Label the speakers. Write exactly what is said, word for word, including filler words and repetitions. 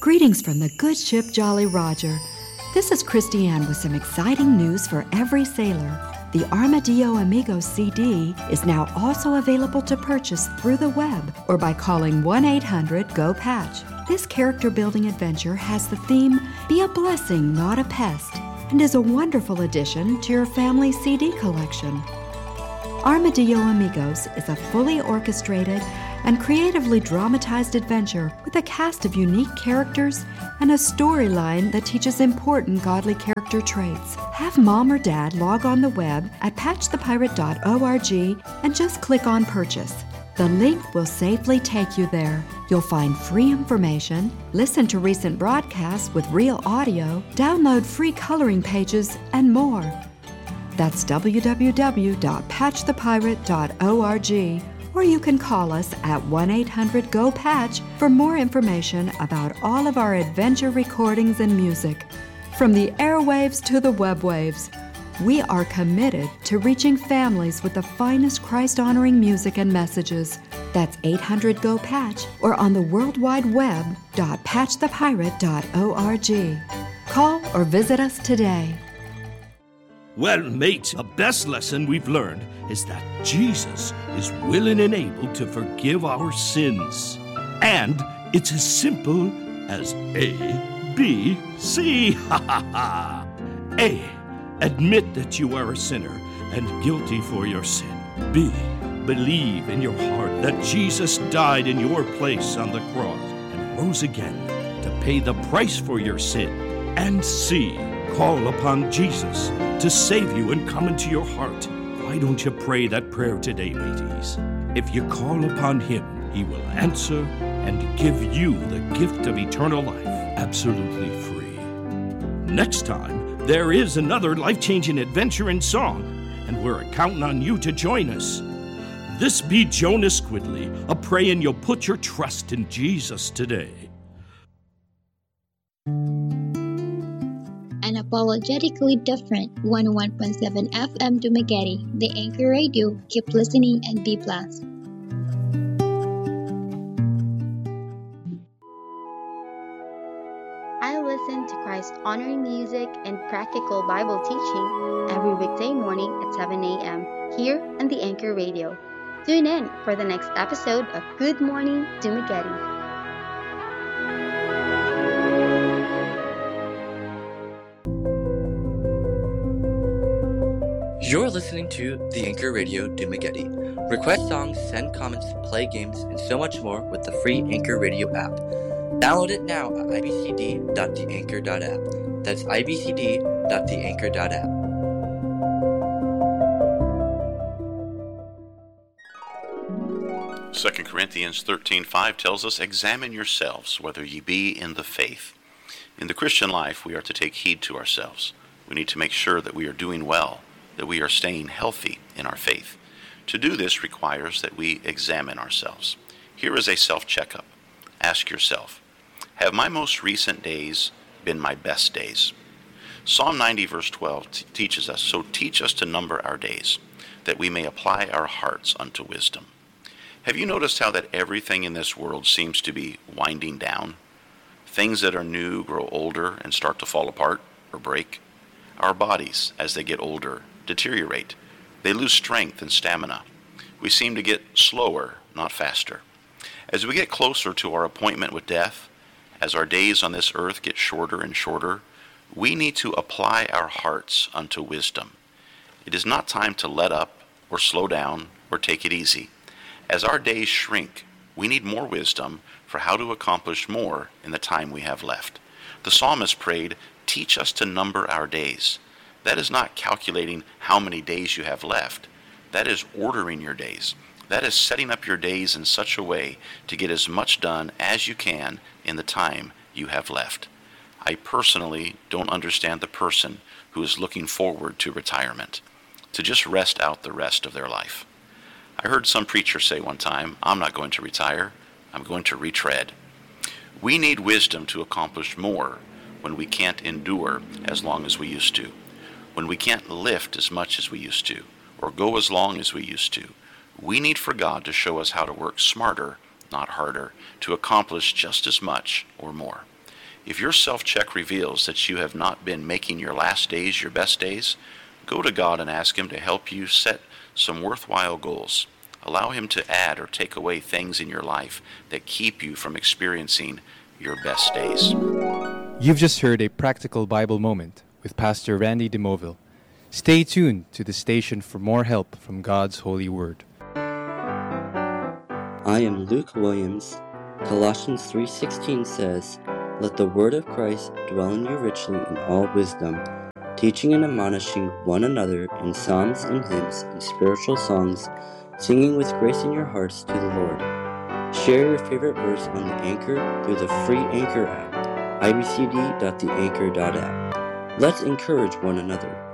Speaker 1: Greetings from the good ship Jolly Roger. This is Christy Ann with some exciting news for every sailor. The Armadillo Amigos C D is now also available to purchase through the web or by calling one eight hundred G O PATCH. This character-building adventure has the theme, Be a Blessing, Not a Pest, and is a wonderful addition to your family C D collection. Armadillo Amigos is a fully orchestrated and creatively dramatized adventure with a cast of unique characters and a storyline that teaches important godly character traits. Have mom or dad log on the web at patch the pirate dot org and just click on Purchase. The link will safely take you there. You'll find free information, listen to recent broadcasts with real audio, download free coloring pages, and more. That's w w w dot patch the pirate dot org, or you can call us at one eight hundred G O PATCH for more information about all of our adventure recordings and music. From the airwaves to the webwaves, we are committed to reaching families with the finest Christ-honoring music and messages. That's eight hundred G O PATCH or on the World Wide Web dot patch the pirate dot org. Call or visit us today.
Speaker 2: Well, mate, the best lesson we've learned is that Jesus is willing and able to forgive our sins. And it's as simple as A, B, C. Ha ha ha! A, admit that you are a sinner and guilty for your sin. B, believe in your heart that Jesus died in your place on the cross and rose again to pay the price for your sin. And C, call upon Jesus to save you and come into your heart. Why don't you pray that prayer today, mateys? If you call upon Him, He will answer and give you the gift of eternal life, absolutely free. Next time, there is another life-changing adventure in song, and we're counting on you to join us. This be Jonas Squidley, a praying you'll put your trust in Jesus today.
Speaker 3: Unapologetically different, one oh one point seven F M Dumaguete, the Anchor Radio. Keep listening and be blessed.
Speaker 4: I listen to Christ-honoring music and practical Bible teaching every weekday morning at seven a.m. here on the Anchor Radio. Tune in for the next episode of Good Morning Dumaguete.
Speaker 5: You're listening to the Anchor Radio Dumaguete. Request songs, send comments, play games, and so much more with the free Anchor Radio app. Download it now at i b c d dot the anchor dot app. That's i b c d dot the anchor dot app.
Speaker 6: Second Corinthians thirteen five tells us, Examine yourselves, whether ye be in the faith. In the Christian life, we are to take heed to ourselves. We need to make sure that we are doing well, that we are staying healthy in our faith. To do this requires that we examine ourselves. Here is a self-checkup. Ask yourself, have my most recent days been my best days? Psalm ninety verse twelve t- teaches us, so teach us to number our days, that we may apply our hearts unto wisdom. Have you noticed how that everything in this world seems to be winding down? Things that are new grow older and start to fall apart or break. Our bodies, as they get older, deteriorate. They lose strength and stamina. We seem to get slower, not faster. As we get closer to our appointment with death, as our days on this earth get shorter and shorter, we need to apply our hearts unto wisdom. It is not time to let up or slow down or take it easy. As our days shrink, we need more wisdom for how to accomplish more in the time we have left. The psalmist prayed, teach us to number our days. That is not calculating how many days you have left. That is ordering your days. That is setting up your days in such a way to get as much done as you can in the time you have left. I personally don't understand the person who is looking forward to retirement, to just rest out the rest of their life. I heard some preacher say one time, I'm not going to retire, I'm going to retread. We need wisdom to accomplish more when we can't endure as long as we used to, when we can't lift as much as we used to, or go as long as we used to. We need for God to show us how to work smarter, not harder, to accomplish just as much or more. If your self-check reveals that you have not been making your last days your best days, go to God and ask Him to help you set some worthwhile goals. Allow Him to add or take away things in your life that keep you from experiencing your best days.
Speaker 7: You've just heard a practical Bible moment with Pastor Randy DeMoville. Stay tuned to the station for more help from God's holy word.
Speaker 8: I am Luke Williams. Colossians three sixteen says, "Let the word of Christ dwell in you richly in all wisdom, teaching and admonishing one another in psalms and hymns and spiritual songs, singing with grace in your hearts to the Lord." Share your favorite verse on the Anchor through the free Anchor app, i b c d dot the anchor dot app. Let's encourage one another.